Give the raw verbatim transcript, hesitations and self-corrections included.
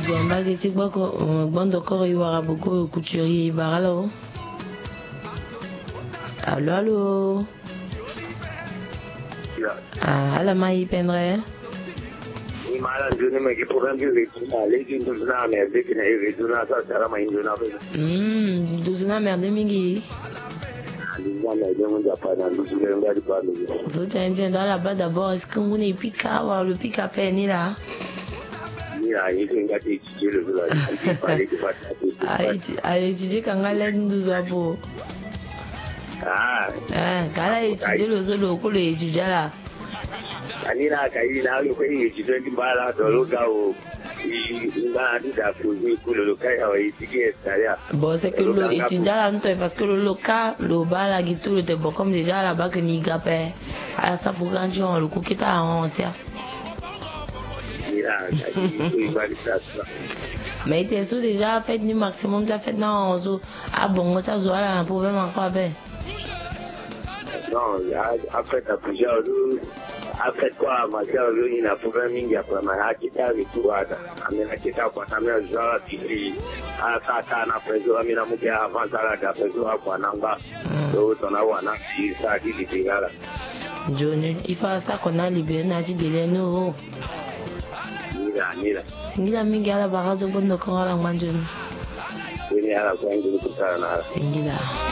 Zambagi Tiboko, Bondo Kori Warabuko, Couturier Baralo. Allô, allô. Ah, ala mai pendre. Ni malan juni mai ke program ke retuna lekin duzna me dekina retuna sa sara mai duzna be. Hmm, duzna merde mingi. Duzna me de mon japana duzna ngari pa ni. Zo tiens dans là-bas d'abord, est-ce que vous n'avez plus qu'à avoir le pic à peine là? Ni a été ngati étudier le village. A étudier quand elle est douze pour. Ah. Ah, quand elle a étudié le solo, pour le étudier là. Anira kai na yo kai étudier qui bala dans le cas où il va aller à poser pour le local à étudier ça. Bon, c'est que le étudiant là, nous parce que le local, le bas là, qui tout le temps, bon, comme déjà là-bas que n'y a pas, à ça pour quand tu as le coup qui t'a annoncé. Mais t'es sûr déjà fait du maximum, tu as fait dans onze ah bon, ça zoa là, un problème encore avec. Non, après t'as plusieurs jours. Après quoi, ma soeur, il a problème, il y a pas mal à quitter avec tout. Amena quitter quoi, ta mère, genre, qui a ça, ça, n'a pas besoin, mais n'a pas avant ça, n'a pas besoin, quoi, n'a pas. Donc, on a un an, qui ça, qui dit, là. Johnny, il faut ça qu'on a libéré, n'a dit de l'eau. Nila, nila. Singila mingi ala barazo bondo kwa la manjoni. Ini ala kwa ngi kutana. Singila.